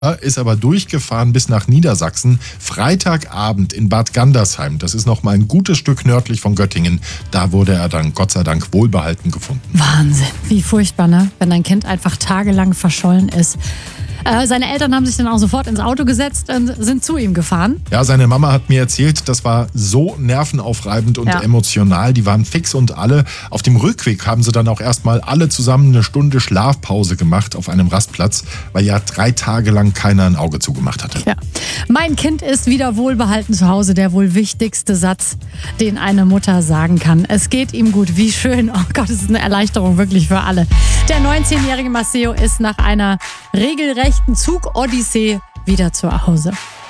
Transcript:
Ist aber durchgefahren bis nach Niedersachsen. Freitagabend in Bad Gandersheim, das ist noch mal ein gutes Stück nördlich von Göttingen. Da wurde er dann Gott sei Dank wohlbehalten gefunden. Wahnsinn, wie furchtbar, ne? Wenn dein Kind einfach tagelang verschollen ist. Seine Eltern haben sich dann auch sofort ins Auto gesetzt und sind zu ihm gefahren. Ja, seine Mama hat mir erzählt, das war so nervenaufreibend und emotional. Die waren fix und alle. Auf dem Rückweg haben sie dann auch erstmal alle zusammen eine Stunde Schlafpause gemacht auf einem Rastplatz, weil ja 3 Tage lang keiner ein Auge zugemacht hatte. Ja. Mein Kind ist wieder wohlbehalten zu Hause. Der wohl wichtigste Satz, den eine Mutter sagen kann. Es geht ihm gut. Wie schön. Oh Gott, es ist eine Erleichterung wirklich für alle. Der 19-jährige Maceo ist nach einer regelrechten Zug-Odyssee wieder zu Hause.